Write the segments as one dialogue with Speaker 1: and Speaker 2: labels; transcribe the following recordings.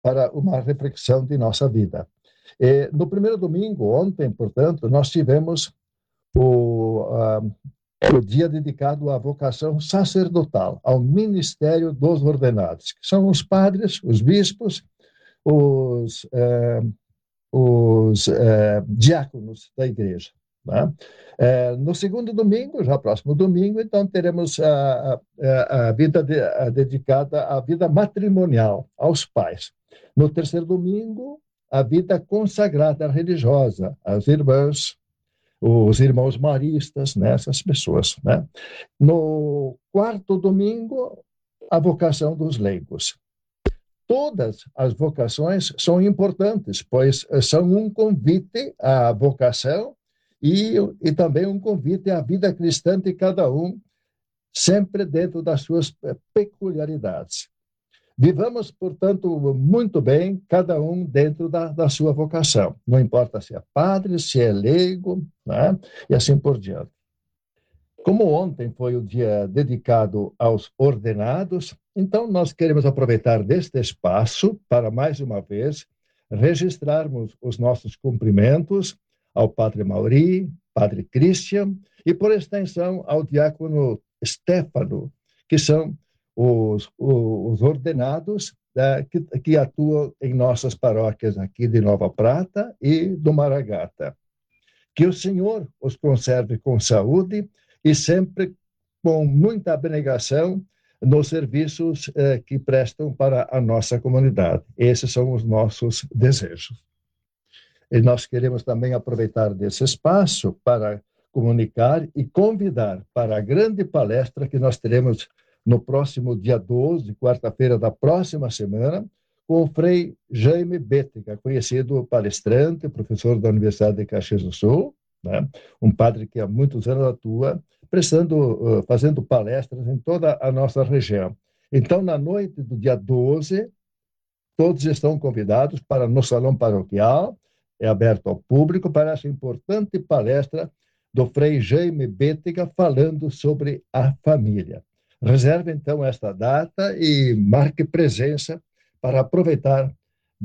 Speaker 1: para uma reflexão de nossa vida. No primeiro domingo, ontem, portanto, nós tivemos o dia dedicado à vocação sacerdotal, ao ministério dos ordenados, que são os padres, os bispos, os diáconos da igreja. Né? No segundo domingo, já próximo domingo, então teremos a vida dedicada à vida matrimonial, aos pais. No terceiro domingo, a vida consagrada religiosa, as irmãs, os irmãos maristas, né, essas pessoas. Né? No quarto domingo, a vocação dos leigos. Todas as vocações são importantes, pois são um convite à vocação e também um convite à vida cristã de cada um, sempre dentro das suas peculiaridades. Vivamos, portanto, muito bem, cada um dentro da sua vocação. Não importa se é padre, se é leigo, né? E assim por diante. Como ontem foi o dia dedicado aos ordenados, então nós queremos aproveitar deste espaço para, mais uma vez, registrarmos os nossos cumprimentos ao Padre Mauri, Padre Christian e, por extensão, ao diácono Stefano, que são os ordenados que atuam em nossas paróquias aqui de Nova Prata e do Maragata. Que o Senhor os conserve com saúde e sempre com muita abnegação nos serviços que prestam para a nossa comunidade. Esses são os nossos desejos. E nós queremos também aproveitar desse espaço para comunicar e convidar para a grande palestra que nós teremos no próximo dia 12, quarta-feira da próxima semana, com o Frei Jaime Bétega, conhecido palestrante, professor da Universidade de Caxias do Sul, né? Um padre que há muitos anos atua, fazendo palestras em toda a nossa região. Então, na noite do dia 12, todos estão convidados para no Salão Paroquial, é aberto ao público, para essa importante palestra do Frei Jaime Bétega falando sobre a família. Reserve, então, esta data e marque presença para aproveitar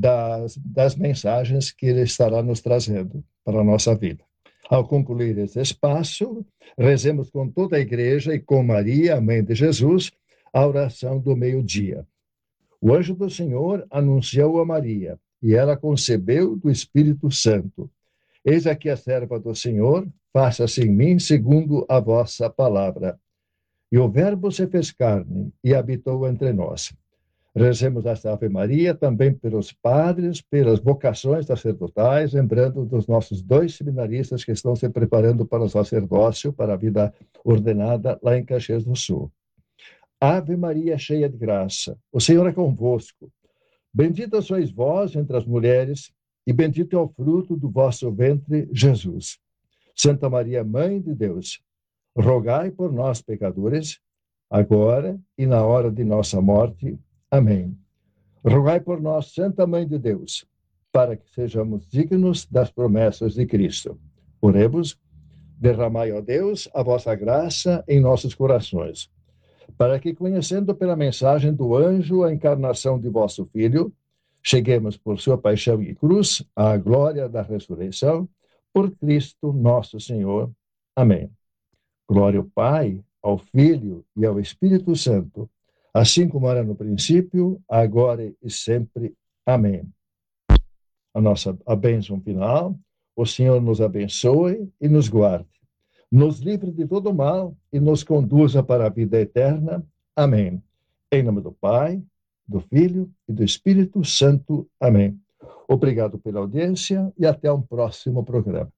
Speaker 1: das mensagens que ele estará nos trazendo para a nossa vida. Ao concluir esse espaço, rezemos com toda a igreja e com Maria, a mãe de Jesus, a oração do meio-dia. O anjo do Senhor anunciou a Maria, e ela concebeu do Espírito Santo. Eis aqui a serva do Senhor, faça-se em mim segundo a vossa palavra. E o Verbo se fez carne e habitou entre nós. Rezemos esta Ave Maria também pelos padres, pelas vocações sacerdotais, lembrando dos nossos 2 seminaristas que estão se preparando para o sacerdócio, para a vida ordenada lá em Caxias do Sul. Ave Maria, cheia de graça, o Senhor é convosco. Bendita sois vós entre as mulheres, e bendito é o fruto do vosso ventre, Jesus. Santa Maria, Mãe de Deus, rogai por nós, pecadores, agora e na hora de nossa morte. Amém. Rogai por nós, Santa Mãe de Deus, para que sejamos dignos das promessas de Cristo. Oremos, derramai, ó Deus, a vossa graça em nossos corações, para que, conhecendo pela mensagem do anjo a encarnação de vosso Filho, cheguemos por sua paixão e cruz à glória da ressurreição, por Cristo nosso Senhor. Amém. Glória ao Pai, ao Filho e ao Espírito Santo, assim como era no princípio, agora e sempre. Amém. A bênção final, o Senhor nos abençoe e nos guarde, nos livre de todo mal e nos conduza para a vida eterna. Amém. Em nome do Pai, do Filho e do Espírito Santo. Amém. Obrigado pela audiência e até um próximo programa.